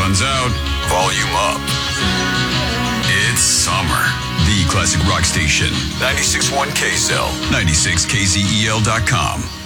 Sun's out, volume up. It's summer. The classic rock station. 96.1 KZEL. 96KZEL.com.